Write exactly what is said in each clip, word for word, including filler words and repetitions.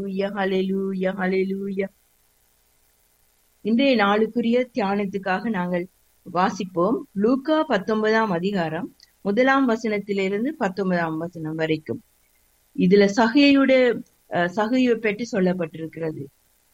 ஹல்லேலூயா ஹல்லேலூயா. இன்றைய நாளுக்குரிய தியானத்துக்காக நாங்கள் வாசிப்போம். லூக்கா பத்தொன்பதாம் அதிகாரம் முதலாம் வசனத்திலிருந்து பத்தொன்பதாம் வசனம் வரைக்கும். இதுல சகையுடைய சகையை பற்றி சொல்லப்பட்டிருக்கிறது.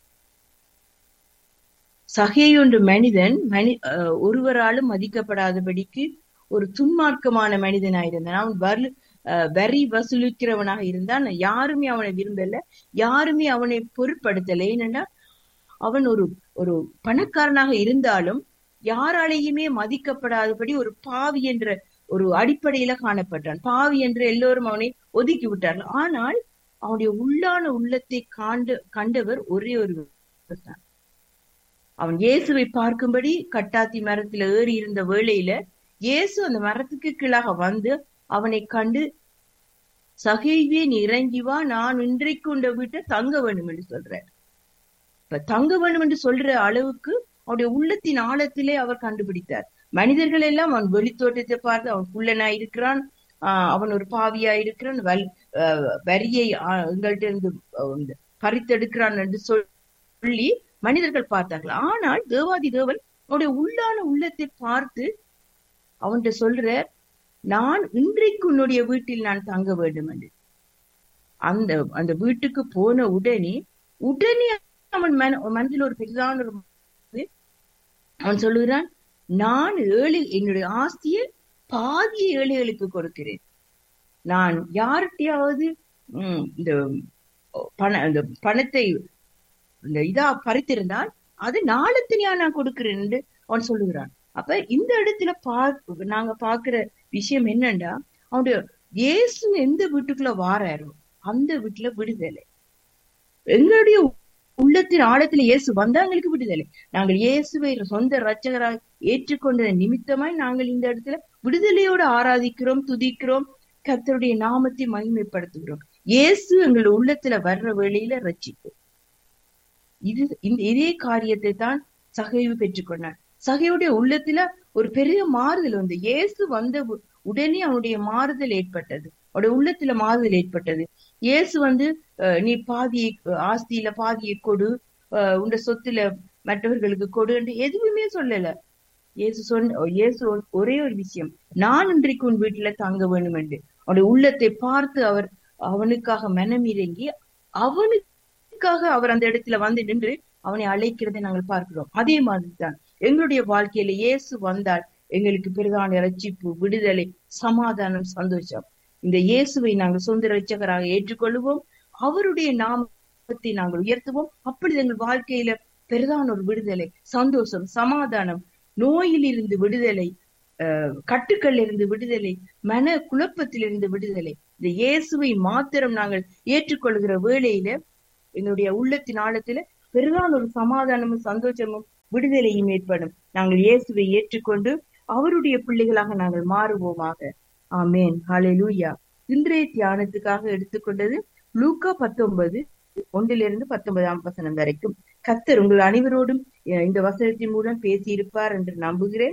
சகேயு என்ற மனிதன் மனி ஒருவராலும் மதிக்கப்படாதபடிக்கு ஒரு துன்மார்க்கமான மனிதனாயிருந்தான். அவன் வரு வரி வசூலிக்கிறவனாக இருந்தான். யாருமே அவனை விரும்பல, யாருமே அவனை பொருட்படுத்தல. ஏனென்றா அவன் ஒரு ஒரு பணக்காரனாக இருந்தாலும் யாராலேயுமே மதிக்கப்படாதபடி ஒரு பாவி என்ற ஒரு அடிப்படையில காணப்பட்டான். பாவி என்று எல்லோரும் அவனை ஒதுக்கி விட்டார்கள். ஆனால் அவனுடைய உள்ளான உள்ளத்தை காண்டு கண்டவர் ஒரே ஒரு தான். அவன் இயேசுவை பார்க்கும்படி கட்டாத்தி மரத்துல ஏறி இருந்த வேளையில இயேசு அந்த மரத்துக்கு கீழாக வந்து அவனை கண்டு, சகேயுவே நீ இறங்கி வா, நான் இன்றைக்கு உண்ட வீட்டை தங்க வேண்டும் என்று சொல்றார். இப்ப தங்க வேண்டும் என்று சொல்ற அளவுக்கு அவனுடைய உள்ளத்தின் ஆழத்திலே அவர் கண்டுபிடித்தார். மனிதர்கள் எல்லாம் அவன் வெளித்தோட்டத்தை பார்த்து அவன் குள்ளனா இருக்கிறான், ஆஹ் அவன் ஒரு பாவியா இருக்கிறான், வல் வரியை எங்கள்கிட்ட இருந்து பறித்தெடுக்கிறான் என்று சொல்லி மனிதர்கள் பார்த்தார்கள். ஆனால் தேவாதி தேவன் அவனுடைய உள்ளான உள்ளத்தை பார்த்து அவன்கிட்ட சொல்ற, நான் இன்றைக்கு உன்னுடைய வீட்டில் நான் தங்க வேண்டும் என்று. அந்த அந்த வீட்டுக்கு போன உடனே உடனே அவன் மன மனதில் ஒரு பெரிதான ஒரு அவன் சொல்லுகிறான், நான் ஏழு என்னுடைய ஆஸ்தியை பாதிய ஏழைகளுக்கு கொடுக்கிறேன். நான் யார்கிட்டையாவது உம் இந்த பண இந்த பணத்தை இந்த இதா பறித்திருந்தால் அது நாளத்தினியா நான் கொடுக்கிறேன் என்று அவன் சொல்லுகிறான். அப்ப இந்த இடத்துல பா நாங்க பாக்குற விஷயம் என்னன்னா, அவனுடைய இயேசு எந்த வீட்டுக்குள்ள வாராரோ அந்த வீட்டுல விடுதலை. எங்களுடைய உள்ளத்தின் ஆழத்துல இயேசு வந்தா எங்களுக்கு விடுதலை. நாங்கள் இயேசுவை சொந்த இரட்சகராக ஏற்றுக்கொண்ட நிமித்தமாய் நாங்கள் இந்த இடத்துல விடுதலையோடு ஆராதிக்கிறோம், துதிக்கிறோம், கர்த்தருடைய நாமத்தை மகிமைப்படுத்துகிறோம். இயேசு எங்களுடைய உள்ளத்துல வர்ற வேளையில ரட்சிப்போம். இது இந்த இதே காரியத்தை தான் சகைவு பெற்றுக்கொண்டான். சகையுடைய உள்ளத்துல ஒரு பெரிய மாறுதல் வந்து இயேசு வந்த உடனே அவனுடைய மாறுதல் ஏற்பட்டது. அவருடைய உள்ளத்துல மாறுதல் ஏற்பட்டது. இயேசு வந்து நீ பாதியை ஆஸ்தியில பாதியை கொடு, அஹ் உண்ட சொத்துல மற்றவர்களுக்கு கொடு என்று எதுவுமே சொல்லல. இயேசு சொன்ன இயேசு ஒரே ஒரு விஷயம், நான் இன்றைக்கு உன் வீட்டுல தங்க வேண்டும் என்று. அவனுடைய உள்ளத்தை பார்த்து அவர் அவனுக்காக மனம் இறங்கி அவனுக்காக அவர் அந்த இடத்துல வந்து நின்று அவனை அழைக்கிறதை நாங்கள் பார்க்கிறோம். அதே மாதிரிதான் எங்களுடைய வாழ்க்கையில இயேசு வந்தால் எங்களுக்கு பெரிதான ரட்சிப்பு, விடுதலை, சமாதானம், சந்தோஷம். இந்த இயேசுவை நாங்கள் சொந்த இரட்சகராக ஏற்றுக்கொள்வோம், அவருடைய நாமத்தை நாங்கள் உயர்த்துவோம். அப்படி எங்கள் வாழ்க்கையில பெரிதான ஒரு விடுதலை, சந்தோஷம், சமாதானம், நோயிலிருந்து விடுதலை, அஹ் கட்டுக்கள் இருந்து விடுதலை, மன குழப்பத்திலிருந்து விடுதலை. இந்த இயேசுவை மாத்திரம் நாங்கள் ஏற்றுக்கொள்கிற வேளையில எங்களுடைய உள்ளத்தின் ஆழத்துல பெரிதான ஒரு சமாதானமும் சந்தோஷமும் விடுதலையும் ஏற்படும். நாங்கள் இயேசுவை ஏற்றுக்கொண்டு அவருடைய பிள்ளைகளாக நாங்கள் மாறுவோமாக. ஆமேன், ஹல்லேலூயா. இன்றைய தியானத்துக்காக எடுத்துக்கொண்டது லூக்கா பத்தொன்பது ஒன்றிலிருந்து பத்தொன்பதாம் வசனம் வரைக்கும். கர்த்தர் உங்கள் அனைவரோடும் இந்த வசனத்தின் மூலம் பேசி இருப்பார் என்று நம்புகிறேன்.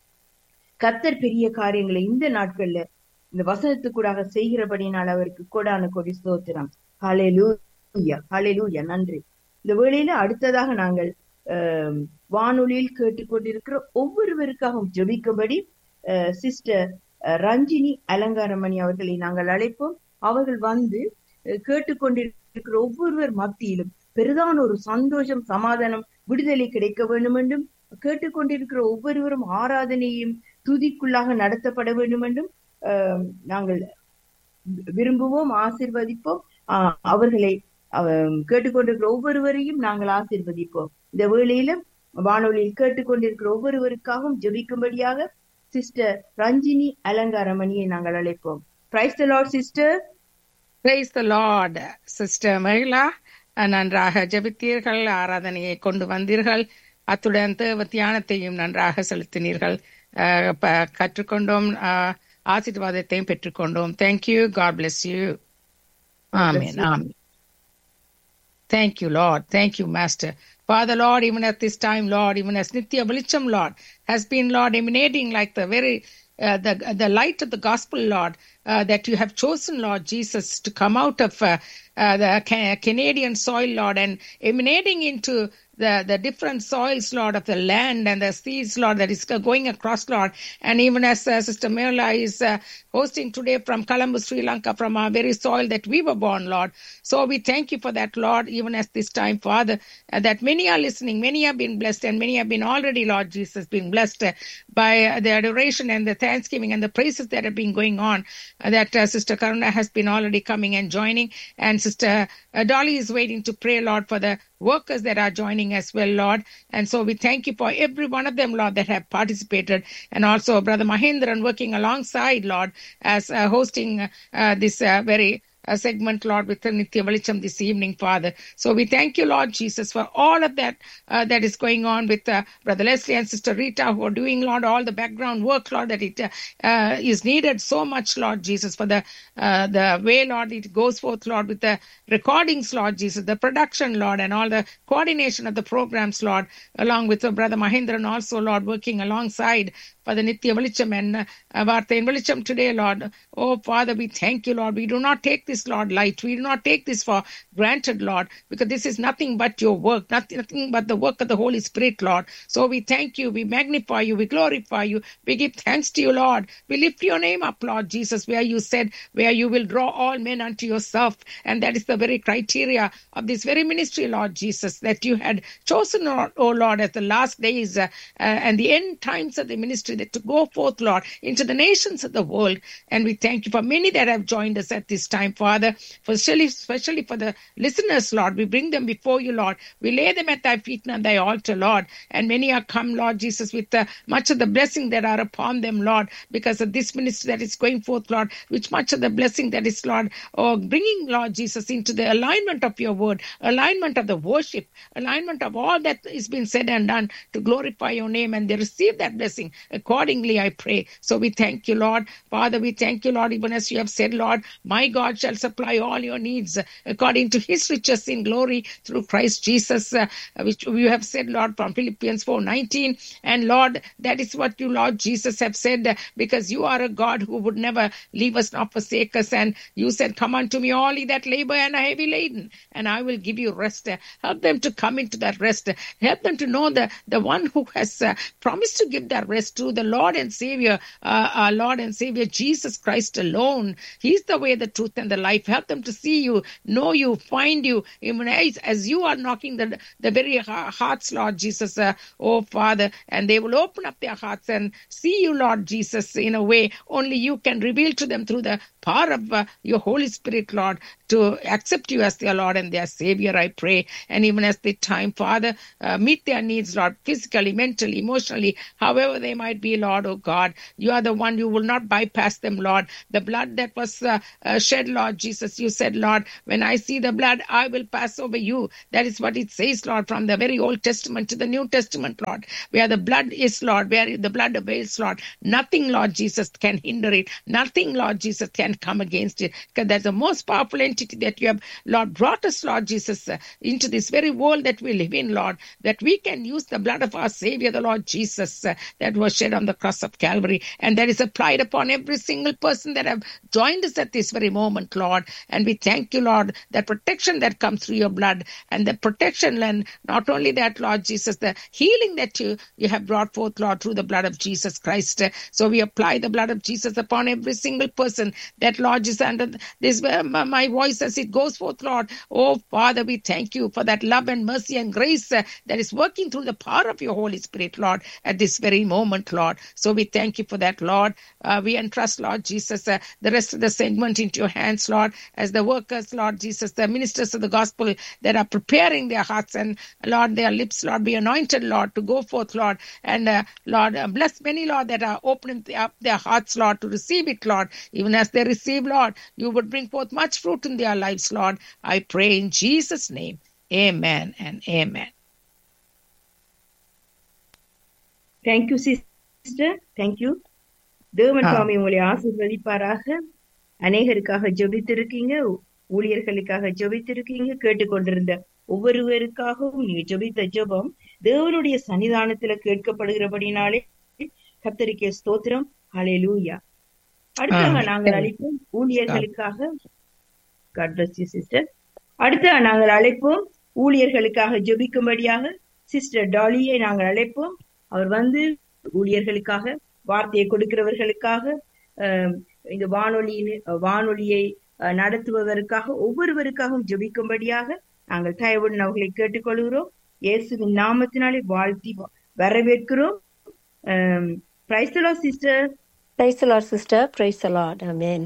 கர்த்தர் பெரிய காரியங்களை இந்த நாட்கள்ல இந்த வசனத்துக்கூடாக செய்கிறபடினால் அவருக்கு கோடான கோடி ஸ்தோத்திரம். ஹல்லேலூயா ஹல்லேலூயா. நன்றி. இந்த வேளையில அடுத்ததாக நாங்கள் அஹ் வானொலியில் கேட்டுக்கொண்டிருக்கிற ஒவ்வொருவருக்காகவும் ஜெபிக்கும்படி அஹ் சிஸ்டர் ரஞ்சினி அலங்காரமணி அவர்களை நாங்கள் அழைப்போம். அவர்கள் வந்து கேட்டுக்கொண்டிருக்கிற ஒவ்வொருவர் மத்தியிலும் பெரிதான ஒரு சந்தோஷம், சமாதானம், விடுதலை கிடைக்க வேண்டும் என்றும், கேட்டுக்கொண்டிருக்கிற ஒவ்வொருவரும் ஆராதனையும் துதிக்குள்ளாக நடத்தப்பட வேண்டும் என்றும் அஹ் நாங்கள் விரும்புவோம், ஆசீர்வதிப்போம். ஆஹ் அவர்களை கேட்டுக்கொண்டிருக்கிற ஒவ்வொருவரையும் நாங்கள் ஆசீர்வதிப்போம். இந்த வேளையில வானொலியில் கேட்டுக்கொண்டிருக்கிற ஒவ்வொருவருக்காகவும் ஜெபிக்கும்படியாக சிஸ்டர் ரஞ்சினி அலங்காரமணியை நாங்கள் அழைப்போம். Praise the Lord sister. Praise the Lord sister Mahila. நன்றாக ஜெபித்தீர்கள், ஆராதனையை கொண்டு வந்தீர்கள், அத்துடன் தேவ தியானத்தையும் நன்றாக செலுத்தினீர்கள், கற்றுக்கொண்டோம், ஆசீர்வாதத்தையும் பெற்றுக்கொண்டோம். Thank you. God bless you. Amen. Amen. Thank you, Lord. Thank you, Master. Father, Lord, even at this time, Lord, even as Nitya Velicham, Lord, has been, Lord, emanating like the very, uh, the, the light of the gospel, Lord, uh, that you have chosen, Lord Jesus, to come out of uh, uh, the ca- Canadian soil, Lord, and emanating into the, the different soils, Lord, of the land and the seas, Lord, that is going across, Lord. And even as uh, Sister Merla is uh, hosting today from Colombo, Sri Lanka, from our very soil that we were born, Lord. So we thank you for that, Lord, even at this time, Father, uh, that many are listening, many have been blessed, and many have been already, Lord Jesus, being blessed uh, by uh, the adoration and the thanksgiving and the praises that have been going on, uh, that uh, Sister Karuna has been already coming and joining, and Sister uh, Dolly is waiting to pray, Lord, for the workers that are joining as well, Lord. And so we thank you for every one of them, Lord, that have participated, and also Brother Mahindran working alongside, Lord, as uh, hosting uh, uh, this uh, very a segment, Lord, with Nithya Velicham this evening, Father. So we thank you, Lord Jesus, for all of that uh, that is going on with uh, Brother Leslie and Sister Rita, who are doing, Lord, all the background work, Lord, that it uh, uh, is needed so much, Lord Jesus, for the uh, the way, Lord, it goes forth, Lord, with the recordings, Lord Jesus, the production, Lord, and all the coordination of the programs, Lord, along with uh, Brother Mahindran also, Lord, working alongside for the Nithya Velicham and uh, Vartha in Velicham today, Lord. Oh, Father, we thank you, Lord. We do not take this, Lord, light. We do not take this for granted, Lord, because this is nothing but your work, nothing, nothing but the work of the Holy Spirit, Lord. So we thank you, we magnify you, we glorify you, we give thanks to you, Lord. We lift your name up, Lord Jesus, where you said, where you will draw all men unto yourself. And that is the very criteria of this very ministry, Lord Jesus, that you had chosen, oh Lord, as the last days uh, uh, and the end times of the ministry, that to go forth, Lord, into the nations of the world. And we thank you for many that have joined us at this time, Father, for especially, especially for the listeners, Lord. We bring them before you, Lord. We lay them at thy feet and on thy altar, Lord. And many are come, Lord Jesus, with uh, much of the blessing that are upon them, Lord, because of this ministry that is going forth, Lord, which much of the blessing that is, Lord, oh, bringing, Lord Jesus, into the alignment of your word, alignment of the worship, alignment of all that is being said and done to glorify your name, and they receive that blessing accordingly, I pray. So we thank you, Lord. Father, we thank you, Lord, even as you have said, Lord, my God shall supply all your needs according to his riches in glory through Christ Jesus, uh, which you have said, Lord, from Philippians four nineteen. And Lord, that is what you, Lord Jesus, have said, uh, because you are a God who would never leave us nor forsake us. And you said, come unto me all ye that labor and are heavy laden, and I will give you rest. Uh, help them to come into that rest. Uh, help them to know the, the one who has uh, promised to give that rest to the Lord and Savior, uh, our Lord and Savior Jesus Christ alone. He's the way, the truth, and the life. Help them to see you, know you, find you, even as, as you are knocking the, the very hearts, Lord Jesus, uh, oh Father, and they will open up their hearts and see you, Lord Jesus, in a way only you can reveal to them through the power of uh, your Holy Spirit, Lord, to accept you as their Lord and their Savior, I pray. And even as they time, Father, uh, meet their needs, Lord, physically, mentally, emotionally, however they might be, Lord, oh God. You are the one, you will not bypass them, Lord. The blood that was uh, uh, shed, Lord Jesus, you said, Lord, when I see the blood, I will pass over you. That is what it says, Lord, from the very Old Testament to the New Testament, Lord. Where the blood is, Lord, where the blood avails, Lord, nothing, Lord Jesus, can hinder it. Nothing, Lord Jesus, can come against it. Because that's the most powerful entity that you have, Lord, brought us, Lord Jesus, uh, into this very world that we live in, Lord, that we can use the blood of our Savior, the Lord Jesus, uh, that was shed on the cross of Calvary, and that is applied upon every single person that have joined us at this very moment, Lord. And we thank you, Lord, that protection that comes through your blood, and the protection, and not only that, Lord Jesus, the healing that you, you have brought forth, Lord, through the blood of Jesus Christ. So we apply the blood of Jesus upon every single person that, Lord, is under this, uh, my voice as it goes forth, Lord. Oh, Father, we thank you for that love and mercy and grace uh, that is working through the power of your Holy Spirit, Lord, at this very moment, Lord. So we thank you for that, Lord. Uh, we entrust, Lord Jesus, uh, the rest of the segment into your hands, Lord, as the workers, Lord Jesus, the ministers of the gospel that are preparing their hearts and, Lord, their lips, Lord, be anointed, Lord, to go forth, Lord. And, uh, Lord, uh, bless many, Lord, that are opening up their hearts, Lord, to receive it, Lord. Even as they receive, Lord, you would bring forth much fruit in their lives, Lord. I pray in Jesus' name. Amen and amen. Thank you, sister. Thank you. தேவன் தாமே உங்களை ஆசீர்வதிப்பாராக. அநேகருக்காக ஜெபித்திருக்கீங்க, ஊழியர்களுக்காக ஜெபித்திருக்கீங்க, கேட்டுக்கொண்டிருந்த ஒவ்வொருவருக்காகவும் நீங்க ஜெபித்த ஜெபம் தேவனுடைய சன்னிதானத்துல கேட்கப்படுகிறபடினாலே கர்த்தருக்கே ஸ்தோத்திரம். ஹல்லேலூயா. அடுத்தாக ஆமென். நாங்கள் Thank அழைப்போம் you. ஊழியர்களுக்காக. God bless you, sister. அடுத்த நாங்கள் அழைப்போம் ஊழியர்களுக்காக ஜெபிக்கும்படியாக சிஸ்டர் டாலியை நாங்கள் அழைப்போம். அவர் வந்து ஊழியர்களுக்காக, வார்த்தையை கொடுக்கிறவர்களுக்காக, அஹ், இந்த வானொலியின் வானொலியை அஹ், நடத்துபவருக்காக, ஒவ்வொருவருக்காகவும் ஜெபிக்கும்படியாக நாங்கள் தயவுடன் அவர்களை கேட்டுக்கொள்கிறோம். இயேசுவின் நாமத்தினாலே வாழ்த்தி வரவேற்கிறோம். Praise the Lord sister. Praise the Lord, sister. Praise the Lord. Amen.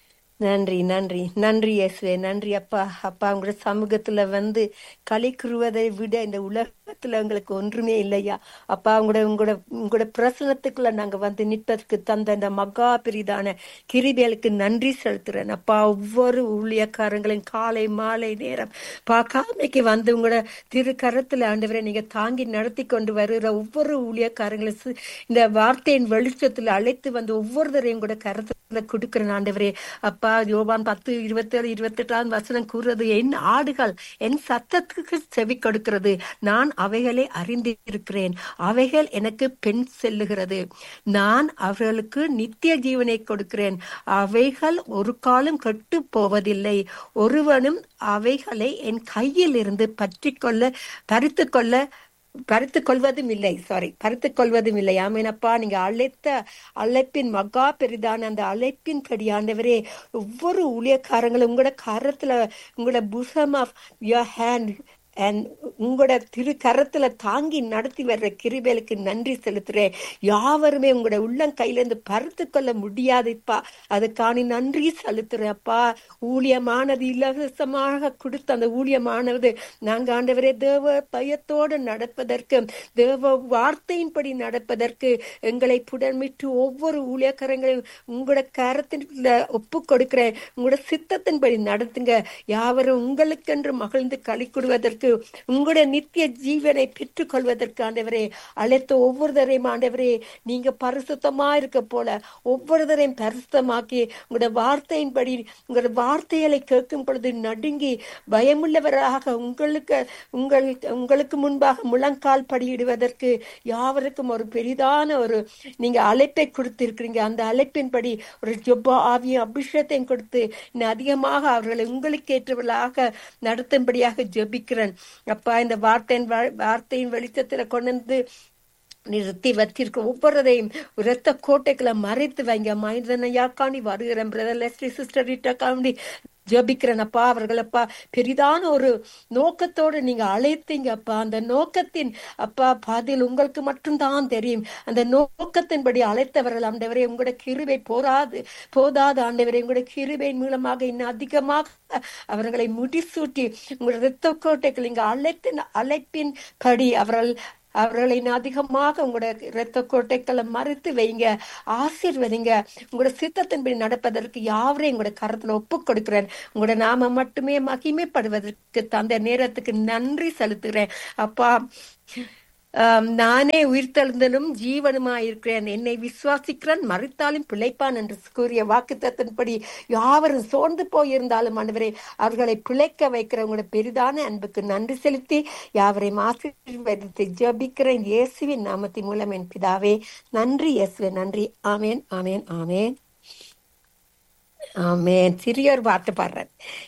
நன்றி நன்றி நன்றி இயேசுவே. நன்றி அப்பா. அப்பா உங்களோட சமூகத்துல வந்து களி கூறுவதை விட இந்த உலகத்துல எங்களுக்கு ஒன்றுமே இல்லையா அப்பா. உங்களோட உங்களோட உங்களோட பிரசனத்துக்குள்ள நாங்க வந்து நிற்பதற்கு தந்த இந்த மகா பெரிதான கிருபைகளுக்கு நன்றி செலுத்துறேன் அப்பா. ஒவ்வொரு ஊழியக்காரங்களின் காலை மாலை நேரம் பார்க்காமைக்கு வந்து உங்களோட திரு கரத்துல ஆண்டவரை நீங்க தாங்கி நடத்தி கொண்டு வருகிற ஒவ்வொரு ஊழியக்காரங்களும் இந்த வார்த்தையின் வெளிச்சத்துல அழைத்து வந்து ஒவ்வொருத்தரையும் கூட கரத்துல கொடுக்கிறேன் ஆண்டவரே அப்பா. யோவான் பத்து இருபத்தி ஏழு இருபத்தி எட்டாம் வசனம் கூறுறது, என் ஆடுகள் என் சத்தத்துக்கு செவி கொடுக்கிறது, நான் அவைகளை அறிந்திருக்கிறேன், அவைகள் எனக்கு பெண் செல்லுகிறது, நான் அவர்களுக்கு நித்திய ஜீவனை கொடுக்கிறேன், அவைகள் ஒரு காலம் கெட்டு போவதில்லை, ஒருவனும் அவைகளை என் கையில் இருந்து பற்றி கொள்ள பறித்து கொள்ள பறித்து கொள்வதும் இல்லை சாரி பறித்து கொள்வதும் இல்லை. ஆமீனப்பா. நீங்க அழைத்த அழைப்பின் மகா பெரிதான அந்த அழைப்பின் கடியாண்டவரே ஒவ்வொரு ஊழியக்காரங்களும் உங்களோட கரத்துல உங்களோட புஷம் ஆஃப் யுவர் ஹேண்ட் அண்ட் உங்களோட திரு கரத்துல தாங்கி நடத்தி வர்ற கிருபைகளுக்கு நன்றி செலுத்துறேன். யாவருமே உங்களோட உள்ளம் கையில இருந்து பறித்து கொள்ள முடியாதுப்பா. அதுக்கான நன்றி செலுத்துறேன் அப்பா. ஊழியமானது இலவசமாக கொடுத்த அந்த ஊழியமானது நாங்க ஆண்டவரே தேவ பயத்தோடு நடப்பதற்கு, தேவ வார்த்தையின்படி நடப்பதற்கு எங்களை புடமிட்டு ஒவ்வொரு ஊழியக்காரங்களையும் உங்களோட கரத்துல ஒப்பு கொடுக்கிறேன். உங்களோட சித்தத்தின்படி நடத்துங்க. யாவரும் உங்களுக்கென்று மகிழ்ந்து களி கூறுவதற்கு, உங்களுடைய நித்திய ஜீவனை பெற்றுக் கொள்வதற்கு ஆண்டவரே அழைத்த ஒவ்வொருத்தரையும் ஆண்டவரே நீங்க பரிசுத்தமா இருக்க போல ஒவ்வொருத்தரையும் பரிசுத்தமாக்கி உங்களோட வார்த்தையின்படி உங்களோட வார்த்தைகளை கேட்கும் பொழுது நடுங்கி பயமுள்ளவராக உங்களுக்கு உங்கள் உங்களுக்கு முன்பாக முழங்கால் படியிடுவதற்கு யாவருக்கும் ஒரு பெரிதான ஒரு நீங்க அழைப்பை கொடுத்திருக்கிறீங்க. அந்த அழைப்பின்படி ஒரு ஜொப்பா ஆவியும் அபிஷேகத்தையும் கொடுத்து இன்னும் அதிகமாக அவர்களை உங்களுக்கு ஏற்றவர்களாக நடத்தும்படியாக ஜெபிக்கிறேன் அப்பா. இந்த வார்த்தையின் வார்த்தையின் வெளிச்சத்துல கொண்டு வந்து நிறுத்தி வச்சிருக்க ஒவ்வொருதையும் இரத்த கோட்டைகளை மறைத்து வைங்க. மனிதனை யாக்காண்டி வருகிறேன் பிரதர் லெஸ்லி சிஸ்டர் ரிட்டாக்காண்டி ஜபிக்கிறேன் அப்பா. அவர்களப்பா பெரிதான ஒரு நோக்கத்தோடு நீங்க அழைத்தீங்க அப்பா. அந்த நோக்கத்தின் அப்பா பதில் உங்களுக்கு மட்டும்தான் தெரியும். அந்த நோக்கத்தின்படி அழைத்தவர்கள் ஆண்டவரே உங்களோட கிருபை போராது போதாது ஆண்டவரே உங்களோட கிருபையின் மூலமாக இன்னும் அதிகமாக அவர்களை முடிசூட்டி உங்களோட இரத்த கோட்டைகள் இங்க அழைத்தின் அழைப்பின் படி அவர்கள் அவர்களை அதிகமாக உங்களோட இரத்த கோட்டைகளை மறுத்து வைங்க, ஆசீர்வதிங்க. உங்களோட சித்தத்தின்படி நடப்பதற்கு யாவரையும் உங்களோட கரத்துல ஒப்பு கொடுக்கிறேன். உங்களோட நாம மட்டுமே மகிமைப்படுவதற்கு தந்த நேரத்துக்கு நன்றி செலுத்துகிறேன் அப்பா. ஆஹ் நானே உயிர்த்தெழுந்தலும் ஜீவனுமாயிருக்கிறேன், என்னை விசுவாசிக்கிறான் மறித்தாலும் பிழைப்பான் என்று கூறிய வாக்குத்தத்தின்படி யாவரும் சோர்ந்து போயிருந்தாலும் ஆண்டவரே அவர்களை பிழைக்க வைக்கிற உங்களோட பெரிதான அன்புக்கு நன்றி செலுத்தி யாவரையும் ஆசீர்வதித்து ஜெபிக்கிறேன் இயேசுவின் நாமத்தின் மூலம் என் பிதாவே. நன்றி இயேசுவே, நன்றி. ஆமேன் ஆமேன் ஆமேன் ஆமேன். சிறிய ஒரு வார்த்தை பாடுறேன்.